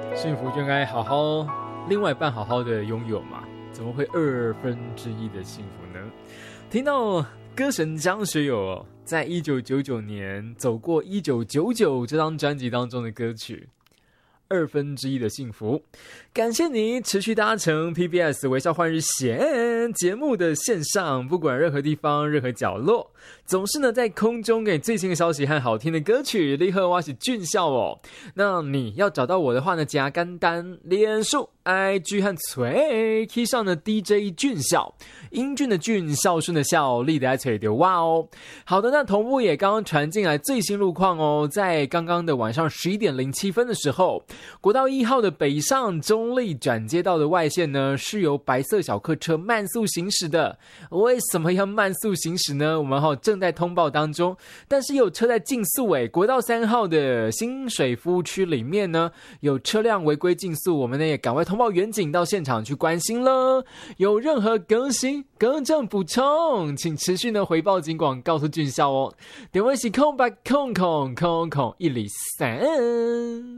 幸福就应该好好另外一半好好的拥有嘛，怎么会1/2的幸福呢？听到歌神张学友在1999年走过1999这张专辑当中的歌曲1/2的幸福，感谢你持续搭乘 PBS 微笑换日线节目的线上，不管任何地方任何角落，总是呢在空中给最新的消息和好听的歌曲。你好，我是俊孝哦。那你要找到我的话呢，加简单脸书 IG 和嘴 key 上的 DJ 俊孝，英俊的俊，孝顺的孝，立得嘴丢哇哦。好的，那同步也刚刚传进来最新路况哦，在刚刚的晚上11点07分的时候，国道1号的北上中立转接道的外线呢，是由白色小客车慢速行驶的。为什么要慢速行驶呢？我们正在通报当中，但是有车在竞速诶。国道3号的新水服务区里面呢，有车辆违规竞速，我们呢也赶快通报远警到现场去关心了。有任何更新、更正、补充，请持续呢回报警广告诉俊孝哦。电话是0800000103。